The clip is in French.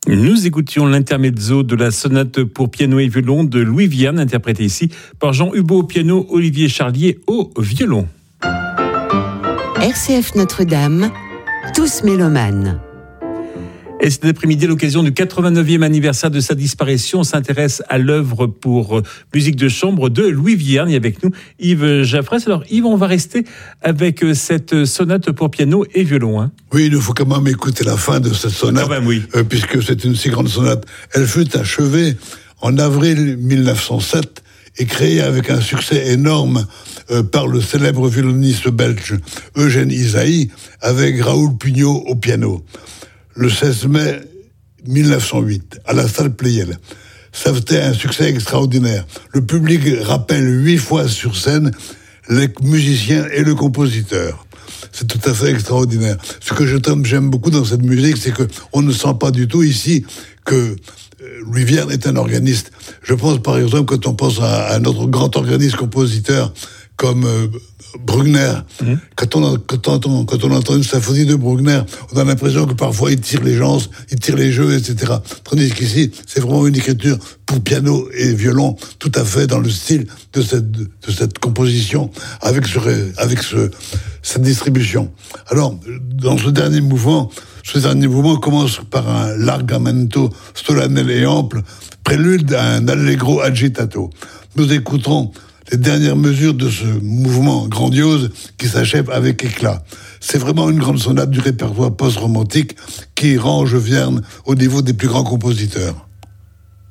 Nous écoutions l'intermezzo de la sonate pour piano et violon de Louis Vierne, interprété ici par Jean Hubaut au piano, Olivier Charlier au violon. RCF Notre-Dame, tous mélomanes. Et cet après-midi, à l'occasion du 89e anniversaire de sa disparition, on s'intéresse à l'œuvre pour musique de chambre de Louis Vierne. Et avec nous, Yves Jaffrès. Alors Yves, on va rester avec cette sonate pour piano et violon. Oui, il faut quand même écouter la fin de cette sonate, oui. Puisque c'est une si grande sonate. Elle fut achevée en avril 1907 et créée avec un succès énorme par le célèbre violoniste belge Eugène Ysaÿe, avec Raoul Pugnot au piano. Le 16 mai 1908, à la salle Pleyel. Ça faisait un succès extraordinaire. Le public rappelle 8 fois sur scène les musiciens et le compositeur. C'est tout à fait extraordinaire. Ce que j'aime beaucoup dans cette musique, c'est qu'on ne sent pas du tout ici que Louis Vierne est un organiste. Je pense par exemple, quand on pense à un autre grand organiste compositeur comme Bruckner, quand on entend une symphonie de Bruckner, on a l'impression que parfois il tire les gens, il tire les jeux, etc. Tandis qu'ici, c'est vraiment une écriture pour piano et violon, tout à fait dans le style de cette composition, avec cette distribution. Alors, dans ce dernier mouvement commence par un largamento solennel et ample, prélude à un allegro agitato. Nous écouterons les dernières mesures de ce mouvement grandiose qui s'achève avec éclat. C'est vraiment une grande sonate du répertoire post-romantique qui range Vierne au niveau des plus grands compositeurs.